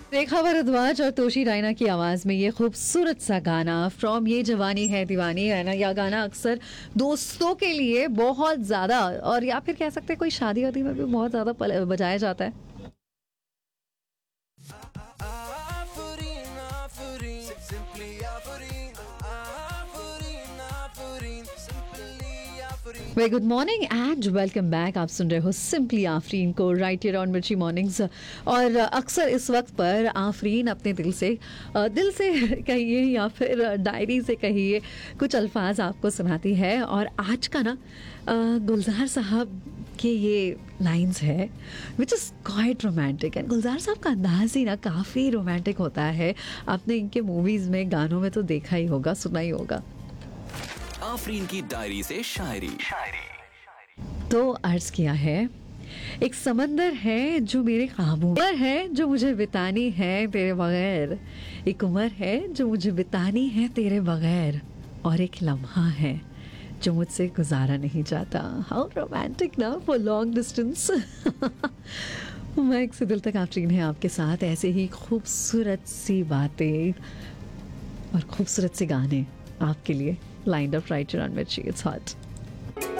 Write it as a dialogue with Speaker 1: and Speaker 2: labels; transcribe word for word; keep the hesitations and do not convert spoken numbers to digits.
Speaker 1: रेखा भारद्वाज और तोशी रायना की आवाज में ये खूबसूरत सा गाना फ्रॉम ये जवानी है दीवानी है ना। यह गाना अक्सर दोस्तों के लिए बहुत ज्यादा, और या फिर कह सकते हैं कोई शादी वादी में भी बहुत ज्यादा पल- बजाया जाता है। Very good morning and welcome back. आप सुन रहे हो सिंपली आफरीन को राइट हियर ऑन मिर्ची मॉर्निंग्स। और अक्सर इस वक्त पर आफरीन अपने दिल से अ, दिल से कहिए या फिर डायरी से कहिए कुछ अल्फाज आपको सुनाती है। और आज का ना अ, गुलजार साहब के ये लाइंस है which is quite romantic. And गुलजार साहब का अंदाज ही ना काफ़ी रोमांटिक होता है। आपने इनके मूवीज़ में गानों में तो देखा ही होगा, सुना ही होगा।
Speaker 2: आफरीन की डायरी से शायरी शायरी
Speaker 1: तो अर्ज किया है, एक समंदर है जो मेरे काबू में है, जो मुझे बितानी है तेरे बगैर। एक उम्र है जो मुझे बितानी है तेरे बगैर, और एक लम्हा है जो मुझसे गुजारा नहीं जाता। हाउ रोमांटिक ना फॉर लॉन्ग डिस्टेंस। मैं से दिल तक आफरीन है आपके साथ ऐसे ही खूबसूरत सी बातें और खूबसूरत से गाने आपके लिए लाइंड अप राइट अराउंड मिर्ची। It's hot.